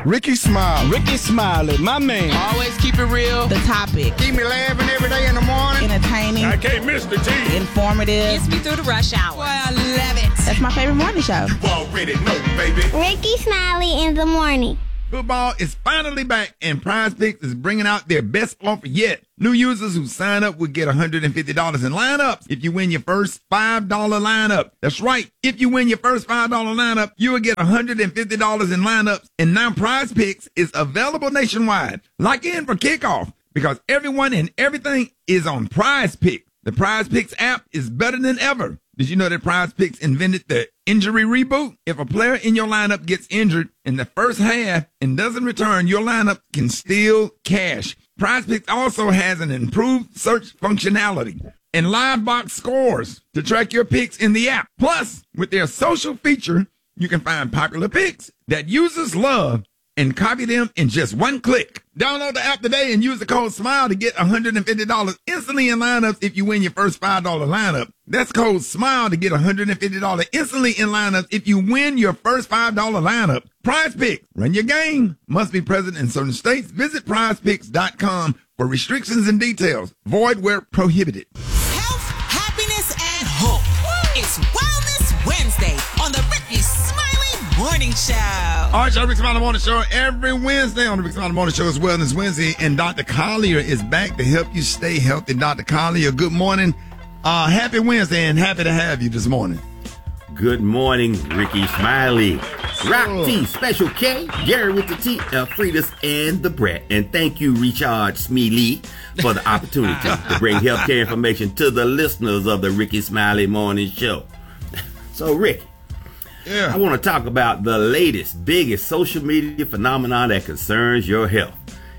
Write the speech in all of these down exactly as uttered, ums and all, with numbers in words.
Ricky Smiley. Ricky Smiley, my man. Always keep it real. The topic. Keep me laughing every day in the morning. Entertaining. I can't miss the tea. Informative. Gets me through the rush hour. Boy, I love it. That's my favorite morning show. You already know, baby. Ricky Smiley in the morning. Football is finally back, and Prize Picks is bringing out their best offer yet. New users who sign up will get one hundred fifty dollars in lineups if you win your first five dollar lineup. That's right. If you win your first five dollar lineup, you will get one hundred fifty dollars in lineups. And now Prize Picks is available nationwide. Lock in for kickoff because everyone and everything is on Prize Picks. The Prize Picks app is better than ever. Did you know that Prize Picks invented the injury reboot? If a player in your lineup gets injured in the first half and doesn't return, your lineup can still cash. Prize Picks also has an improved search functionality and live box scores to track your picks in the app. Plus, with their social feature, you can find popular picks that users love and copy them in just one click. Download the app today and use the code SMILE to get one hundred fifty dollars instantly in lineups if you win your first five dollar lineup. That's code SMILE to get one hundred fifty dollars instantly in lineups if you win your first five dollar lineup. Prize Picks. Run your game. Must be present in certain states. Visit prize picks dot com for restrictions and details. Void where prohibited. Health, happiness, and hope. It's Wellness Wednesday on the Ricky Smiley Morning Show. All right, y'all, Ricky Smiley Morning Show every Wednesday on the Ricky Smiley Morning Show is Wellness Wednesday, and Doctor Collier is back to help you stay healthy. Doctor Collier, good morning. Uh, happy Wednesday, and happy to have you this morning. Good morning, Ricky Smiley. Rock T, Special K, Gary with the T, Elfridas, and the Brat. And thank you, Richard Smealy, for the opportunity to bring healthcare information to the listeners of the Ricky Smiley Morning Show. So, Ricky, yeah. I want to talk about the latest, biggest social media phenomenon that concerns your health.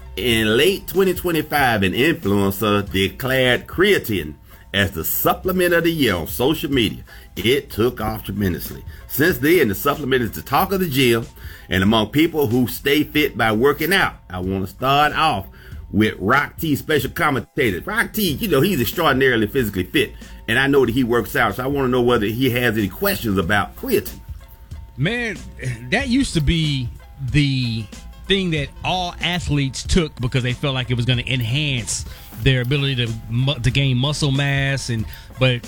In late twenty twenty-five, an influencer declared creatine as the supplement of the year on social media. It took off tremendously. Since then, the supplement is the talk of the gym and among people who stay fit by working out. I want to start off with Rock T, special commentator. Rock T, you know, he's extraordinarily physically fit, and I know that he works out, so I want to know whether he has any questions about creatine. Man, that used to be the thing that all athletes took because they felt like it was going to enhance their ability to mu- to gain muscle mass. And but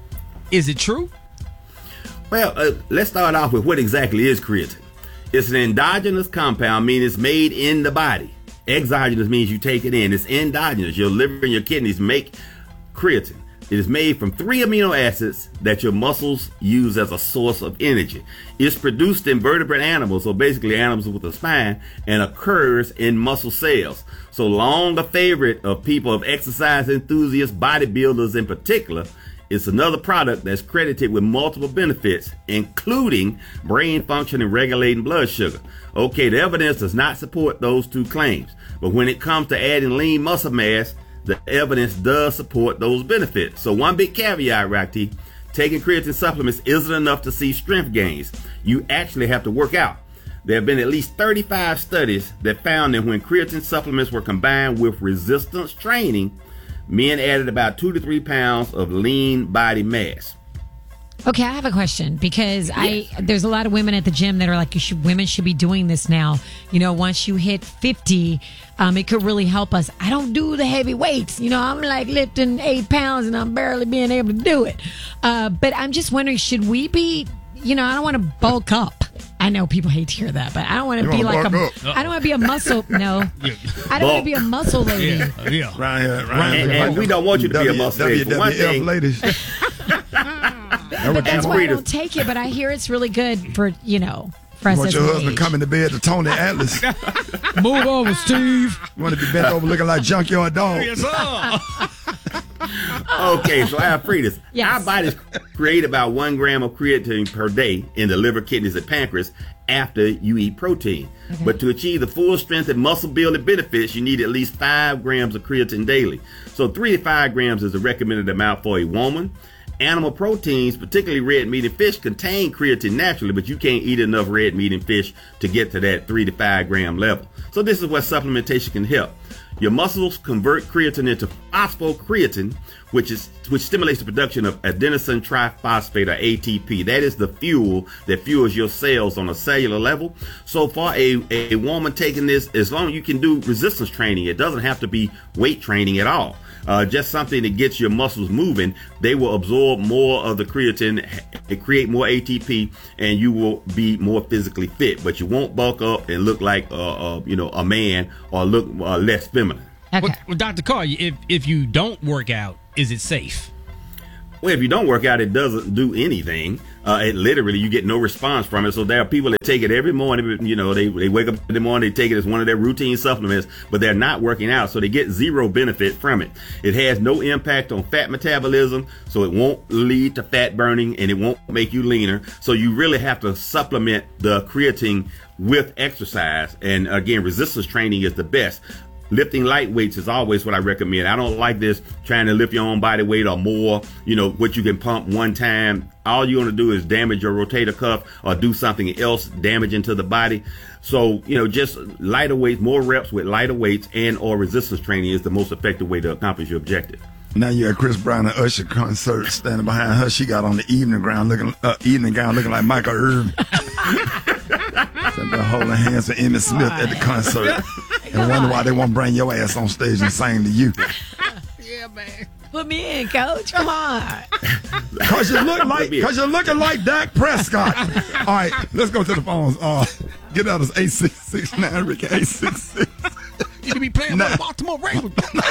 is it true? Well, uh, let's start off with what exactly is creatine. It's an endogenous compound, meaning it's made in the body. Exogenous means you take it in. It's endogenous. Your liver and your kidneys make creatine. It is made from three amino acids that your muscles use as a source of energy. It's produced in vertebrate animals, so basically animals with a spine, and occurs in muscle cells. So long a favorite of people, of exercise enthusiasts, bodybuilders in particular, it's another product that's credited with multiple benefits, including brain function and regulating blood sugar. Okay, the evidence does not support those two claims, but when it comes to adding lean muscle mass, the evidence does support those benefits. So one big caveat, Rocky, taking creatine supplements isn't enough to see strength gains. You actually have to work out. There have been at least thirty-five studies that found that when creatine supplements were combined with resistance training, men added about two to three pounds of lean body mass. Okay, I have a question because yes. I there's a lot of women at the gym that are like, you should, women should be doing this now. You know, once you hit fifty, um, it could really help us. I don't do the heavy weights. You know, I'm like lifting eight pounds and I'm barely being able to do it. Uh, but I'm just wondering, should we be, you know, I don't want to bulk up. I know people hate to hear that, but I don't want to be like a, I don't want to be a muscle, no. I don't want to be a muscle lady. Yeah, yeah. Right here, right and, here. and we don't want you to w, be a muscle lady. For one thing, ladies. But that's why I don't take it, but I hear it's really good for, you know, for us. You want as your an husband age. coming to bed to Tony Atlas. Move over, Steve. You want to be bent over looking like Junkyard Dog. Yes, sir. Okay, so Alfredas, Yes. our bodies create about one gram of creatine per day in the liver, kidneys, and pancreas after you eat protein. Okay. But to achieve the full strength and muscle building benefits, you need at least five grams of creatine daily. So three to five grams is the recommended amount for a woman, Animal proteins, particularly red meat and fish, contain creatine naturally, but you can't eat enough red meat and fish to get to that three to five gram level. So this is where supplementation can help. Your muscles convert creatine into phosphocreatine, which is which stimulates the production of adenosine triphosphate, or A T P. That is the fuel that fuels your cells on a cellular level. So for a, a woman taking this, as long as you can do resistance training, it doesn't have to be weight training at all. Uh, just something that gets your muscles moving, they will absorb more of the creatine, create more A T P, and you will be more physically fit. But you won't bulk up and look like, uh, uh, you know, a man or look uh, less feminine. Okay. Well, well, Doctor Carr, if if you don't work out, is it safe? Well, if you don't work out, it doesn't do anything. Uh, it literally, you get no response from it. So there are people that take it every morning. You know, they, they wake up in the morning, they take it as one of their routine supplements, but they're not working out. So they get zero benefit from it. It has no impact on fat metabolism, so it won't lead to fat burning, and it won't make you leaner. So you really have to supplement the creatine with exercise. And again, resistance training is the best. Lifting light weights is always what I recommend. I don't like this trying to lift your own body weight or more, you know, what you can pump one time. All you're going to do is damage your rotator cuff or do something else damaging to the body. So, you know, just lighter weights, more reps with lighter weights and or resistance training is the most effective way to accomplish your objective. Now you got Chris Brown and Usher concert standing behind her. She got on the evening gown looking, uh, evening gown looking like Michael Irvin. They're holding hands with Emmitt Smith at the concert. And wonder why they won't bring your ass on stage and sing to you. Yeah, man. Put me in, Coach. Come on. Cause you look like, cause you're looking like Dak Prescott. All right, let's go to the phones. Uh, get out of eight six six nine Ricky eight six six. You could be playing for the Baltimore Ravens.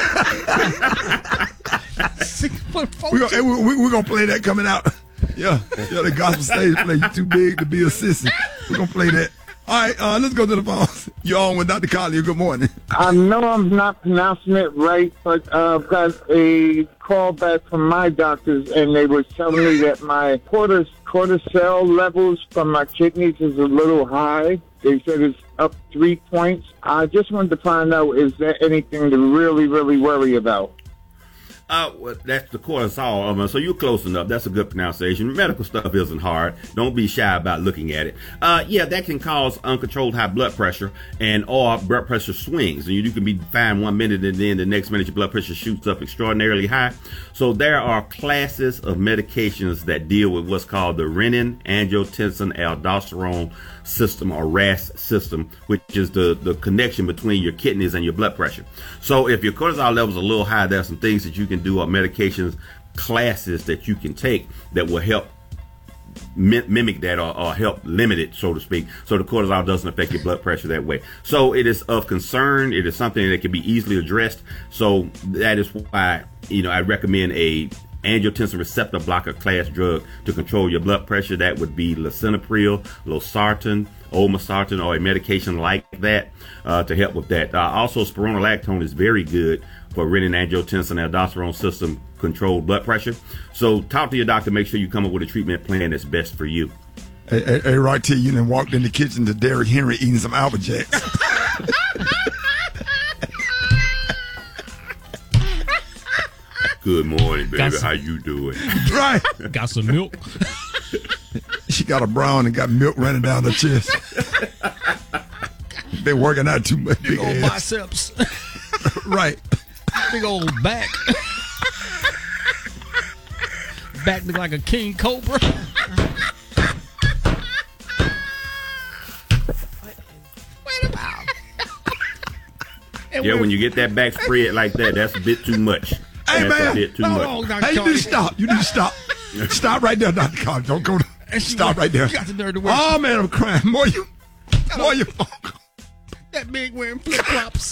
Six foot four. We're gonna, we, we gonna play that coming out. Yeah, yeah. The gospel stage play. You too big to be a sissy. We're gonna play that. All right, uh, let's go to the phones. You're on with Doctor Collier. Good morning. I know I'm not pronouncing it right, but uh, I've got a call back from my doctors, and they were telling me that my cortis- cortisol levels from my kidneys is a little high. They said it's up three points. I just wanted to find out, is there anything to really, really worry about? Uh, well, that's the cortisol. Um, so you're close enough. That's a good pronunciation. Medical stuff isn't hard. Don't be shy about looking at it. Uh, yeah, that can cause uncontrolled high blood pressure and or blood pressure swings. And you, you can be fine one minute and then the next minute your blood pressure shoots up extraordinarily high. So there are classes of medications that deal with what's called the renin, angiotensin, aldosterone system, or R A S system, which is the, the connection between your kidneys and your blood pressure. So if your cortisol levels are a little high, there are some things that you can do, or medications classes that you can take that will help mi- mimic that or, or help limit it, so to speak, so the cortisol doesn't affect your blood pressure that way. So it is of concern. It is something that can be easily addressed. So that is why, you know, I recommend a angiotensin receptor blocker class drug to control your blood pressure. That would be lisinopril, losartan, olmesartan, or a medication like that uh, to help with that. Uh, also, spironolactone is very good for renin, angiotensin, aldosterone system controlled blood pressure. So talk to your doctor. Make sure you come up with a treatment plan that's best for you. Hey, hey, hey right to you, then walked in the kitchen to Derrick Henry eating some Albert Jacks. Good morning, baby. Got some- How you doing? Right. Got some milk. She got a brown and got milk running down her chest. Been working out too much. Big Big old ass. biceps. Right. Big old back. Back look like a king cobra. Wait a minute. Yeah, when you get that back spread like that, that's a bit too much. Hey, that's man. a bit too Hold much. on, Doctor Hey, you Carter. need to stop. You need to stop. Stop right there, Doctor Carter. Don't go. To, And she stop got- right there. she got the nerve to work. Oh, man, I'm crying. More you. More you. That big wearing flip flops.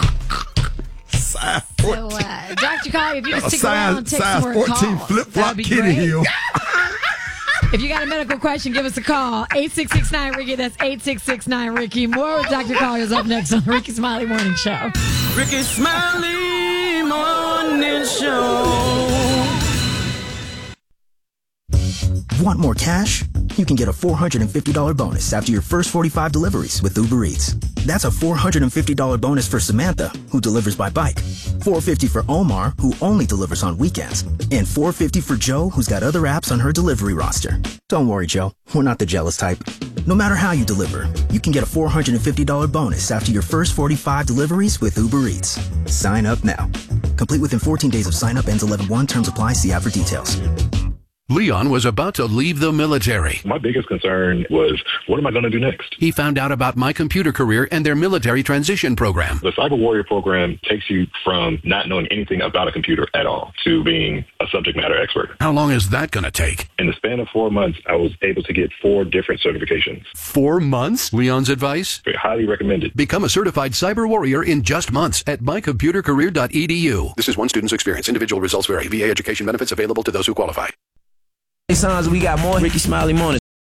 Size So, fourteen. uh, Doctor Collier, if you A just stick around and size, take size some more fourteen calls, flip that flop would be kitty great. heel. If you got a medical question, give us a call. eight six six nine Ricky. That's eight six six nine Ricky. More with Doctor Collier is up next on the Ricky Smiley Morning Show. Ricky Smiley Morning Show. Want more cash? You can get a four hundred fifty dollars bonus after your first forty-five deliveries with Uber Eats. That's a four hundred fifty dollars bonus for Samantha, who delivers by bike. four hundred fifty dollars for Omar, who only delivers on weekends. And four hundred fifty dollars for Joe, who's got other apps on her delivery roster. Don't worry, Joe. We're not the jealous type. No matter how you deliver, you can get a four hundred fifty dollars bonus after your first forty-five deliveries with Uber Eats. Sign up now. Complete within fourteen days of sign up. Ends eleven one. Terms apply. See app for details. Leon was about to leave the military. My biggest concern was, what am I going to do next? He found out about My Computer Career and their military transition program. The Cyber Warrior program takes you from not knowing anything about a computer at all to being a subject matter expert. How long is that going to take? In the span of four months, I was able to get four different certifications. Four months? Leon's advice? Highly recommended. Become a certified cyber warrior in just months at my computer career dot e d u. This is one student's experience. Individual results vary. V A education benefits available to those who qualify. Sons, we got more Ricky Smiley Morning.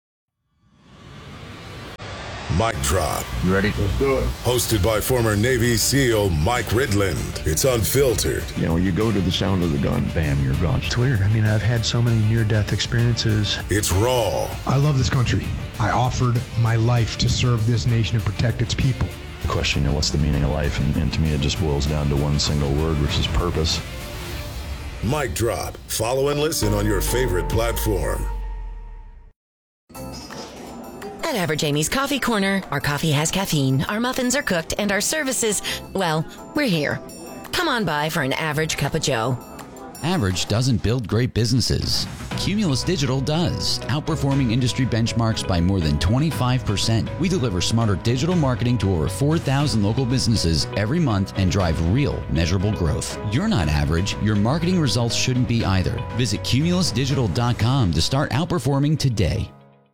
Mic Drop. You ready? Let's do it. Hosted by former Navy SEAL Mike Ridland. It's unfiltered. You know, you go to the sound of the gun, bam, you're gone. It's weird. I mean, I've had so many near-death experiences. It's raw. I love this country. I offered my life to serve this nation and protect its people. The question, you know, what's the meaning of life? And, and to me, it just boils down to one single word, which is purpose. Mic Drop. Follow and listen on your favorite platform. At Average Amy's Coffee Corner, our coffee has caffeine, our muffins are cooked, and our services, well, we're here. Come on by for an average cup of joe. Average doesn't build great businesses. Cumulus Digital does, outperforming industry benchmarks by more than twenty-five percent. We deliver smarter digital marketing to over four thousand local businesses every month and drive real, measurable growth. You're not average. Your marketing results shouldn't be either. Visit cumulus digital dot com to start outperforming today.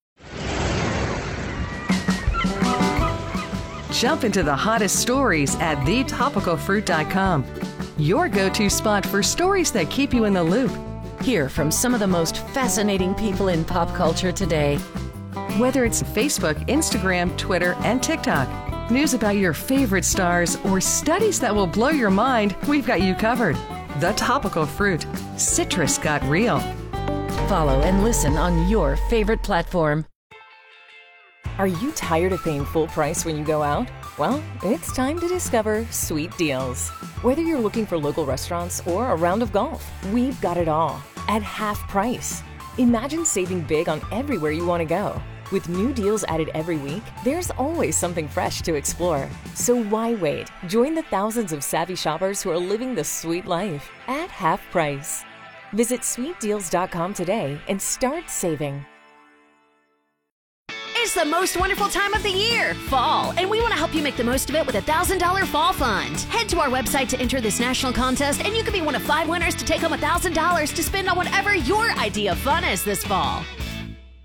Jump into the hottest stories at the topical fruit dot com. Your go-to spot for stories that keep you in the loop. Hear from some of the most fascinating people in pop culture today. Whether it's Facebook, Instagram, Twitter, and TikTok, news about your favorite stars, or studies that will blow your mind, we've got you covered. The Topical Fruit. Citrus got real. Follow and listen on your favorite platform. Are you tired of paying full price when you go out? Well, it's time to discover Sweet Deals. Whether you're looking for local restaurants or a round of golf, we've got it all at half price. Imagine saving big on everywhere you want to go. With new deals added every week, there's always something fresh to explore. So why wait? Join the thousands of savvy shoppers who are living the sweet life at half price. Visit sweet deals dot com today and start saving. It's the most wonderful time of the year, fall, and we want to help you make the most of it with a one thousand dollars Fall Fund. Head to our website to enter this national contest, and you could be one of five winners to take home one thousand dollars to spend on whatever your idea of fun is this fall.